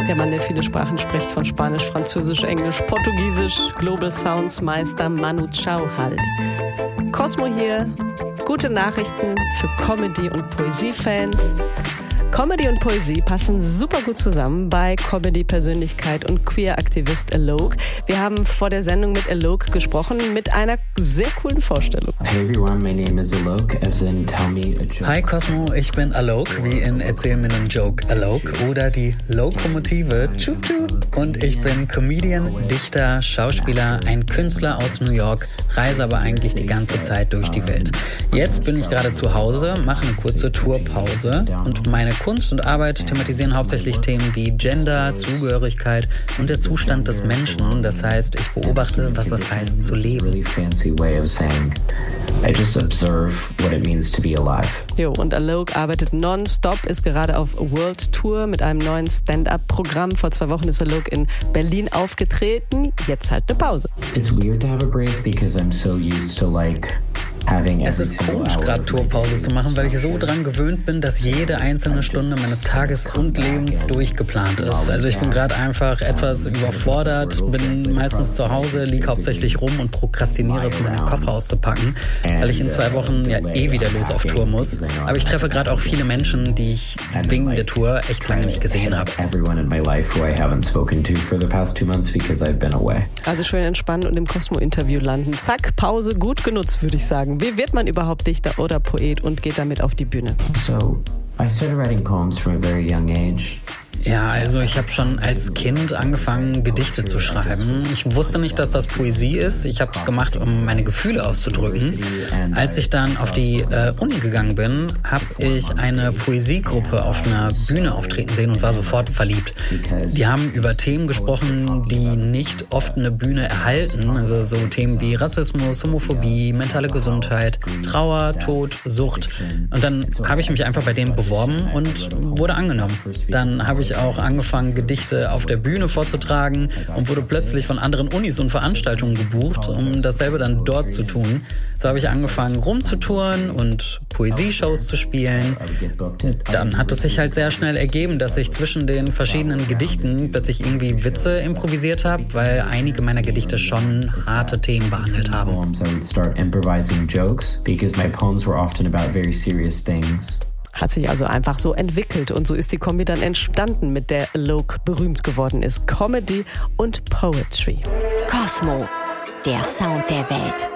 Der Mann, der viele Sprachen spricht, von Spanisch, Französisch, Englisch, Portugiesisch, Global Sounds Meister Manu Chao halt. Cosmo hier, gute Nachrichten für Comedy- und Poesie-Fans. Comedy und Poesie passen super gut zusammen bei Comedy-Persönlichkeit und Queer-Aktivist Alok. Wir haben vor der Sendung mit Alok gesprochen, mit einer sehr coolen Vorstellung. Hey everyone, my name is Alok, as in tell me a joke. Hi Cosmo, ich bin Alok, wie in Erzähl mir einen Joke Alok oder die Lokomotive Chup Chup. Und ich bin Comedian, Dichter, Schauspieler, ein Künstler aus New York, reise aber eigentlich die ganze Zeit durch die Welt. Jetzt bin ich gerade zu Hause, mache eine kurze Tourpause und meine Kunst und Arbeit thematisieren hauptsächlich Themen wie Gender, Zugehörigkeit und der Zustand des Menschen. Das heißt, ich beobachte, was es heißt zu leben. I just observe what it means to be alive. Jo, und Alok arbeitet nonstop, ist gerade auf World Tour mit einem neuen Stand-Up-Programm. Vor 2 Wochen ist Alok in Berlin aufgetreten. Jetzt halt eine Pause. It's weird to have a break because I'm so used to Es ist komisch, gerade Tourpause zu machen, weil ich so dran gewöhnt bin, dass jede einzelne Stunde meines Tages und Lebens durchgeplant ist. Also ich bin gerade einfach etwas überfordert, bin meistens zu Hause, liege hauptsächlich rum und prokrastiniere es, meinen Koffer auszupacken, weil ich in 2 Wochen ja wieder los auf Tour muss. Aber ich treffe gerade auch viele Menschen, die ich wegen der Tour echt lange nicht gesehen habe. Also schön entspannen und im Cosmo-Interview landen. Zack, Pause gut genutzt, würde ich sagen. Wie wird man überhaupt Dichter oder Poet und geht damit auf die Bühne? So, I started writing poems from a very young age. Ja, also ich habe schon als Kind angefangen, Gedichte zu schreiben. Ich wusste nicht, dass das Poesie ist. Ich habe es gemacht, um meine Gefühle auszudrücken. Als ich dann auf die Uni gegangen bin, habe ich eine Poesiegruppe auf einer Bühne auftreten sehen und war sofort verliebt. Die haben über Themen gesprochen, die nicht oft eine Bühne erhalten. Also so Themen wie Rassismus, Homophobie, mentale Gesundheit, Trauer, Tod, Sucht. Und dann habe ich mich einfach bei denen beworben und wurde angenommen. Dann habe ich auch angefangen, Gedichte auf der Bühne vorzutragen und wurde plötzlich von anderen Unis und Veranstaltungen gebucht, um dasselbe dann dort zu tun. So habe ich angefangen rumzutouren und Poesieshows zu spielen. Dann hat es sich halt sehr schnell ergeben, dass ich zwischen den verschiedenen Gedichten plötzlich irgendwie Witze improvisiert habe, weil einige meiner Gedichte schon harte Themen behandelt haben. Hat sich also einfach so entwickelt und so ist die Kombi dann entstanden, mit der Alok berühmt geworden ist. Comedy und Poetry. Cosmo, der Sound der Welt.